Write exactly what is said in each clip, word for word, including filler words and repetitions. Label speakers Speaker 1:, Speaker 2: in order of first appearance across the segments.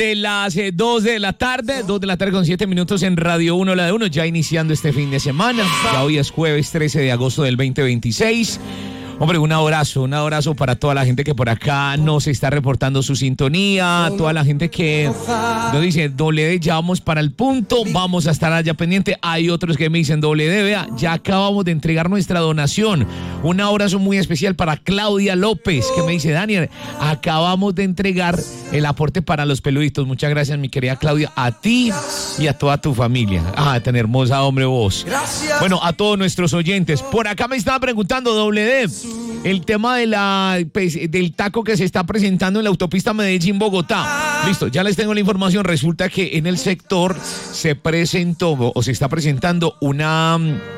Speaker 1: De las eh, dos de la tarde, dos de la tarde con siete minutos en Radio uno, la de uno, ya iniciando este fin de semana. Ya hoy es jueves trece de agosto del veinte veintiséis. Hombre, un abrazo, un abrazo para toda la gente que por acá nos está reportando su sintonía, toda la gente que nos dice, doble D, ya vamos para el punto, vamos a estar allá pendiente. Hay otros que me dicen, doble D, vea, ya acabamos de entregar nuestra donación. Un abrazo muy especial para Claudia López, que me dice, Daniel, acabamos de entregar el aporte para los peluditos. Muchas gracias, mi querida Claudia, a ti y a toda tu familia. Ah, tan hermosa, hombre, vos. Bueno, a todos nuestros oyentes. Por acá me estaba preguntando, doble D, el tema de la, pues, del taco que se está presentando en la autopista Medellín-Bogotá. Listo, ya les tengo la información. Resulta que en el sector se presentó o se está presentando una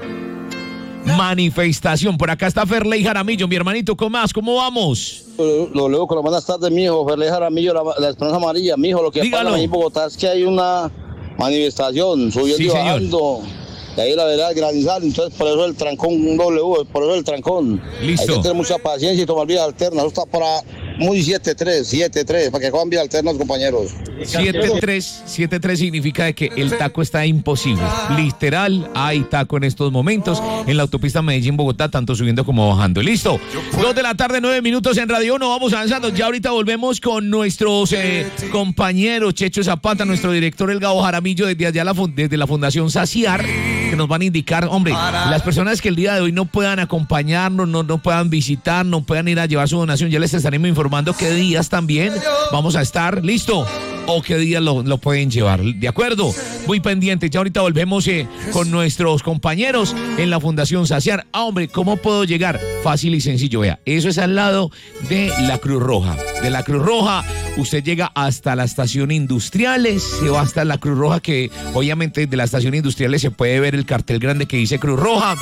Speaker 1: manifestación. Por acá está Ferley Jaramillo, mi hermanito. ¿Cómo más? ¿Cómo vamos?
Speaker 2: Lo leo con las buenas tardes, mijo. Ferley Jaramillo, la, la Esperanza Amarilla. Mijo, lo que pasa en Bogotá es que hay una manifestación subiendo sí, y bajando. De ahí la verdad granizal, entonces por eso el trancón un W, por eso el trancón.
Speaker 1: Listo.
Speaker 2: Hay que tener mucha paciencia y tomar vías alternas. Eso está para muy siete tres, siete tres, para que cojan vías alternas, compañeros.
Speaker 1: siete tres, siete tres significa de que el taco está imposible. Literal, hay taco en estos momentos en la autopista Medellín-Bogotá, tanto subiendo como bajando. Listo. Dos de la tarde, nueve minutos en Radio uno. Vamos avanzando. Ya ahorita volvemos con nuestros eh, compañeros, Checho Zapata, nuestro director El Gabo Jaramillo, desde allá la, desde la Fundación Saciar, que nos van a indicar, hombre, las personas que el día de hoy no puedan acompañarnos, no, no puedan visitar, no puedan ir a llevar su donación, ya les estaremos informando qué días también vamos a estar, listo, o qué días lo, lo pueden llevar, ¿de acuerdo? Muy pendientes, ya ahorita volvemos eh, con nuestros compañeros en la Fundación Saciar. Ah, hombre, ¿cómo puedo llegar? Fácil y sencillo, vea, eso es al lado de la Cruz Roja, de la Cruz Roja, usted llega hasta la estación Industriales, se va hasta la Cruz Roja, que obviamente de la estación Industriales se puede ver el cartel grande que dice Cruz Roja.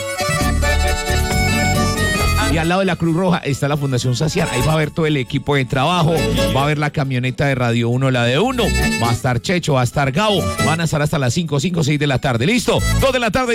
Speaker 1: Y al lado de la Cruz Roja está la Fundación Saciar. Ahí va a ver todo el equipo de trabajo. Va a ver la camioneta de Radio uno, la de uno. Va a estar Checho, va a estar Gabo. Van a estar hasta las cinco, cinco, seis de la tarde. ¿Listo? dos de la tarde.